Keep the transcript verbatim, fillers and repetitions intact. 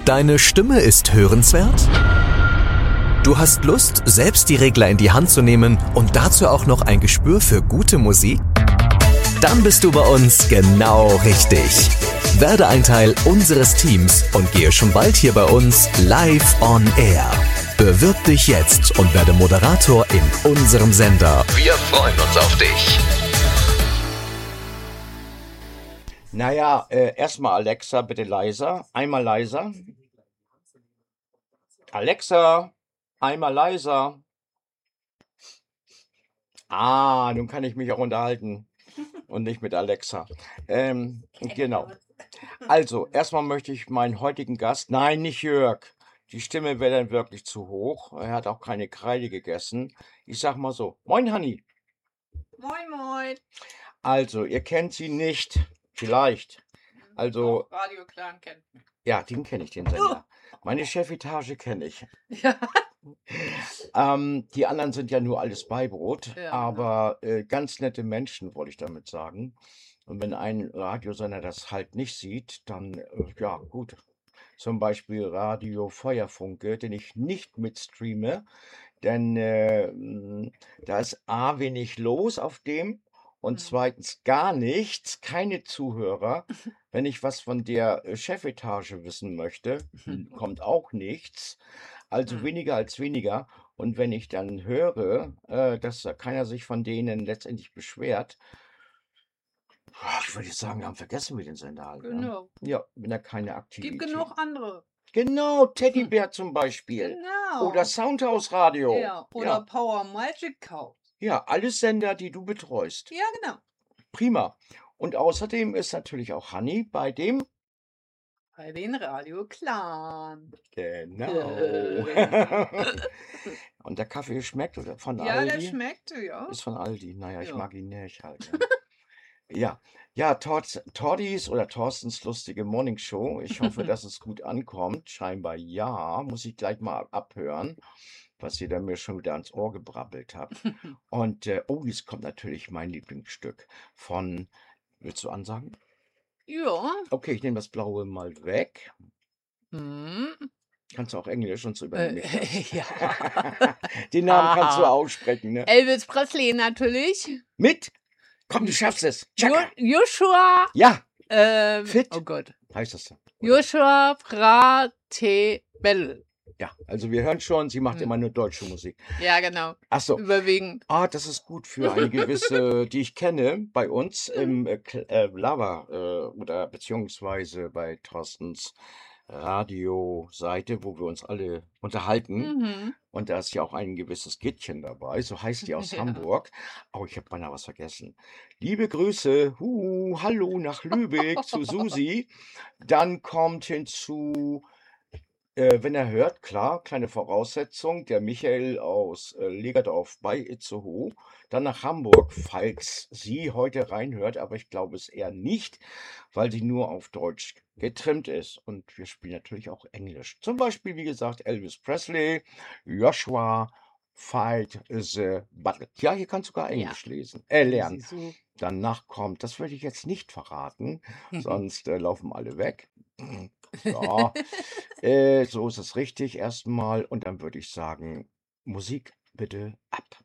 Deine Stimme ist hörenswert? Du hast Lust, selbst die Regler in die Hand zu nehmen und dazu auch noch ein Gespür für gute Musik? Dann bist du bei uns genau richtig. Werde ein Teil unseres Teams und gehe schon bald hier bei uns live on air. Bewirb dich jetzt und werde Moderator in unserem Sender. Wir freuen uns auf dich. Naja, äh, erstmal Alexa, bitte leiser. Einmal leiser. Alexa, einmal leiser. Ah, nun kann ich mich auch unterhalten und nicht mit Alexa. Ähm, genau. Also, erstmal möchte ich meinen heutigen Gast, nein, nicht Jörg. Die Stimme wäre dann wirklich zu hoch. Er hat auch keine Kreide gegessen. Ich sag mal so, moin Hanni. Moin, moin. Also, ihr kennt sie nicht, vielleicht. Also, Doch, Radio Clan kennt mich. ja, den kenne ich, den Sender. Meine Chefetage kenne ich. Ja. Ähm, die anderen sind ja nur alles Beibrot, Ja, aber äh, ganz nette Menschen, wollte ich damit sagen. Und wenn ein Radiosender das halt nicht sieht, dann, äh, ja, gut. Zum Beispiel Radio Feuerfunke, den ich nicht mitstreame, denn äh, mh, da ist A, wenig los auf dem und Hm. zweitens gar nichts, keine Zuhörer. Wenn ich was von der äh, Chefetage wissen möchte, n- kommt auch nichts. Also Hm. weniger als weniger. Und wenn ich dann höre, äh, dass da keiner sich von denen letztendlich beschwert, boah, ich würde sagen, wir haben vergessen wir den Sender halt. Ne? Genau. Ja, wenn er keine Gibt Aktivität. genug andere. Genau, Teddybär zum Beispiel. Genau. Oder Soundhouse Radio. Ja, oder Ja, Power Magic Cow. ja, alles Sender, die du betreust. Ja, genau. Prima. Und außerdem ist natürlich auch Hanni bei dem. Bei den Radio Clan. Genau. Und der Kaffee schmeckt oder von Ja, der Aldi? schmeckte, ja. Ist von Aldi. Naja, ich Ja. mag ihn nicht halt. Ne? Ja, ja, Tord, Tordis oder Thorstens lustige Morning Show. Ich hoffe, dass es gut ankommt. Scheinbar ja. Muss ich gleich mal abhören, was ihr da mir schon wieder ans Ohr gebrabbelt habt. Und äh, oh, jetzt kommt natürlich mein Lieblingsstück von. Willst du ansagen? Ja. Okay, ich nehme das Blaue mal weg. Hm. Kannst du auch Englisch und so übernehme ich Äh, das. ja. Den Namen kannst du Aha. aussprechen, ne? Elvis Presley natürlich. Mit? Komm, du schaffst es. Jo Chaka. Joshua. Ja, Ähm, Fit. oh Gott. heißt das dann. Oder? Joshua Pratebell. Ja, also wir hören schon, sie macht Hm. immer nur deutsche Musik. Ja, genau. Ach so. Überwiegend. Ah, das ist gut für eine gewisse, die ich kenne, bei uns im äh, Kl- äh, Lava äh, oder beziehungsweise bei Thorstens Radioseite, wo wir uns alle unterhalten. Mhm. Und da ist ja auch ein gewisses Gittchen dabei, so heißt die aus Ja. Hamburg. Oh, ich habe beinahe was vergessen. Liebe Grüße, hu, hallo nach Lübeck zu Susi. Dann kommt hinzu, äh, wenn er hört, klar, kleine Voraussetzung, der Michael aus äh, Legerdorf bei Itzehoe, dann nach Hamburg, falls sie heute reinhört, aber ich glaube es eher nicht, weil sie nur auf Deutsch getrimmt ist. Und wir spielen natürlich auch Englisch. Zum Beispiel, wie gesagt, Elvis Presley, Joshua, Fight the Battle. Ja, hier kannst du sogar Ja. Englisch lesen, äh, lernen. Siehst du. Danach kommt, das würde ich jetzt nicht verraten, sonst äh, laufen alle weg. Ja, äh, so ist es richtig erstmal. Und dann würde ich sagen, Musik bitte ab.